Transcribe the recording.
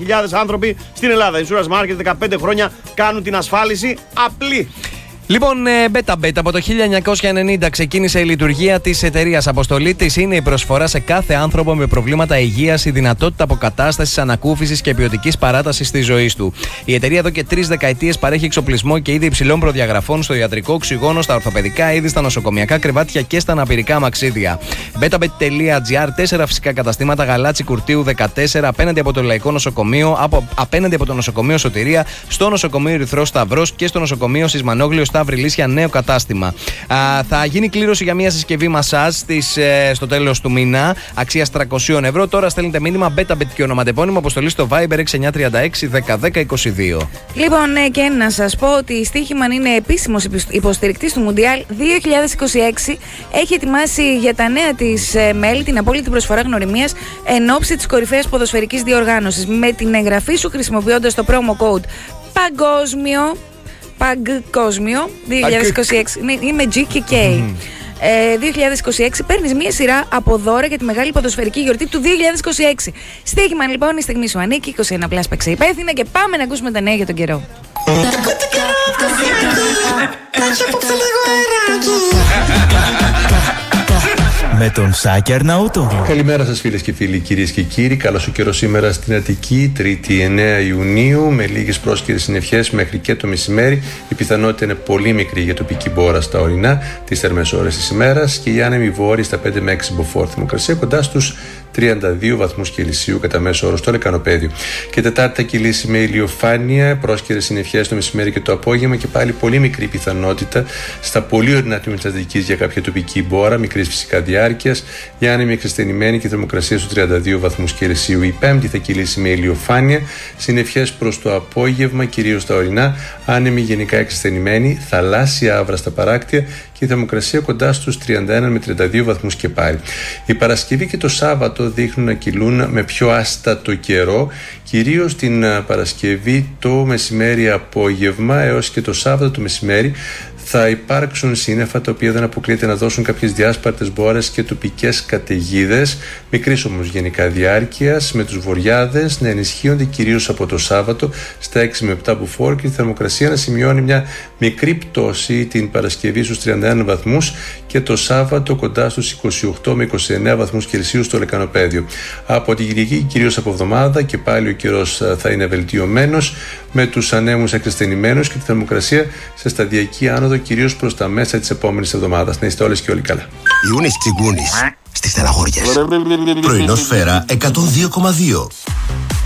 άνθρωποι στην Ελλάδα. Insurance Market 15 χρόνια κάνουν την ασφάλιση απλή. Λοιπόν, BetaBet από το 1990 ξεκίνησε η λειτουργία της εταιρείας. Αποστολή της είναι η προσφορά σε κάθε άνθρωπο με προβλήματα υγείας, η δυνατότητα αποκατάστασης, ανακούφισης και ποιοτικής παράτασης της ζωής του. Η εταιρεία εδώ και 3 δεκαετίες παρέχει εξοπλισμό και είδη υψηλών προδιαγραφών στο ιατρικό, οξυγόνο, στα ορθοπαιδικά είδη, στα νοσοκομιακά κρεβάτια και στα αναπηρικά αμαξίδια. BetaBet.gr, 4 φυσικά καταστήματα, Γαλάτσι Κουρτίου 14, απέναντι από το Λαϊκό Νοσοκομείο, απέναντι από το νοσοκομείο Σωτηρία, στο νοσοκομείο Ερυθρός Σταυρός και στο νοσοκομείο Σισμανόγλιο Σταύρη Λύσια, νέο κατάστημα. Θα γίνει κλήρωση για μια συσκευή μασάζ στο τέλος του μήνα, αξίας 300 ευρώ. Τώρα στέλνετε μήνυμα BetaBet και ονοματεπώνυμο, αποστολή στο Viber 6936 101022. Λοιπόν, και να σας πω ότι η Στοίχημαν είναι επίσημος υποστηρικτής του Μουντιάλ 2026. Έχει ετοιμάσει για τα νέα της μέλη την απόλυτη προσφορά γνωριμίας εν ώψη της κορυφαίας ποδοσφαιρικής διοργάνωσης. Με την εγγραφή σου χρησιμοποιώντας το promo code Παγκόσμιο 2026. Είμαι G και K. 2026 παίρνεις μία σειρά από δώρα για τη μεγάλη ποδοσφαιρική γιορτή του 2026. Στοίχημαν λοιπόν, η στιγμή σου ανήκει. 21 πλάς παίξε υπεύθυνα και πάμε να ακούσουμε τα νέα για τον καιρό. Με τον Σάκη Αρναούτογλου. Καλημέρα σας φίλες και φίλοι, κυρίες και κύριοι. Καλώς ο καιρός σήμερα στην Αττική, 3η 9 Ιουνίου, με λίγες πρόσκαιρες συννεφιές μέχρι και το μεσημέρι. Η πιθανότητα είναι πολύ μικρή για τοπική μπόρα στα ορεινά τις θερμές ώρες της ημέρας και η άνεμη βόρεια στα 5 με 6 μποφόρ. Θερμοκρασία κοντά στους 32 βαθμούς Κελσίου κατά μέσο όρο στο λεκανοπέδιο. Και Τετάρτη θα κυλήσει με ηλιοφάνεια, πρόσκαιρες συννεφιές το μεσημέρι και το απόγευμα και πάλι πολύ μικρή πιθανότητα στα πολύ ορεινά τμήματα της Αττικής για κάποια τοπική μπόρα, μικρής φυσικά διάρκειας, η άνεμη εξασθενημένη και θερμοκρασία στους 32 βαθμούς Κελσίου. Η Πέμπτη θα κυλήσει με ηλιοφάνεια, συννεφιές προς το απόγευμα, κυρίως στα ορεινά, άνεμη γενικά εξασθενημένη, θαλάσσια άβρα στα παράκτια και η θερμοκρασία κοντά στους 31 με 32 βαθμούς και πάλι. Η Παρασκευή και το Σάββατο δείχνουν να κυλούν με πιο άστατο καιρό, κυρίως την Παρασκευή το μεσημέρι απόγευμα έως και το Σάββατο το μεσημέρι. Θα υπάρξουν σύννεφα τα οποία δεν αποκλείεται να δώσουν κάποιες διάσπαρτες μπόρες και τοπικές καταιγίδες, μικρής όμως γενικά διάρκειας, με τους βοριάδες να ενισχύονται κυρίως από το Σάββατο στα 6 με 7 μποφόρ και η θερμοκρασία να σημειώνει μια μικρή πτώση την Παρασκευή στους 31 βαθμούς και το Σάββατο κοντά στους 28 με 29 βαθμούς Κελσίου στο λεκανοπέδιο. Από την Κυριακή, κυρίως από εβδομάδα, και πάλι ο καιρός θα είναι βελτιωμένος με τους ανέμους εξασθενημένους και τη θερμοκρασία σε σταδιακή άνοδο κυρίως προς τα μέσα της επόμενης εβδομάδας. Να είστε όλες και όλοι καλά. Ιούνις Τσιγκούνης στις Στεναχώριες. Πρωινό Σφαίρα 102,2.